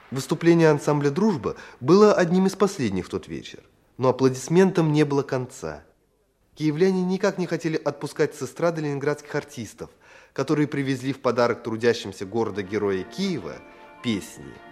Выступление ансамбля «Дружба» было одним из последних в тот вечер, но аплодисментам не было конца. Киевляне никак не хотели отпускать с эстрады ленинградских артистов, которые привезли в подарок трудящимся города-героя Киева песни